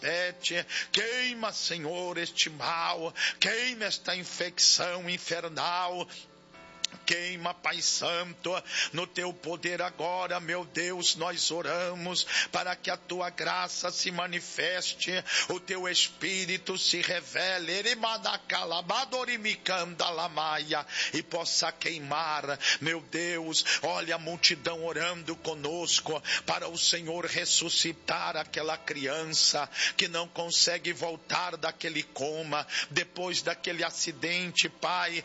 Queima, Senhor, este mal, queima esta infecção infernal. Queima, Pai Santo, no teu poder agora, meu Deus, nós oramos para que a tua graça se manifeste, o teu Espírito se revele, e possa queimar, meu Deus. Olha a multidão orando conosco para o Senhor ressuscitar aquela criança que não consegue voltar daquele coma, depois daquele acidente, Pai,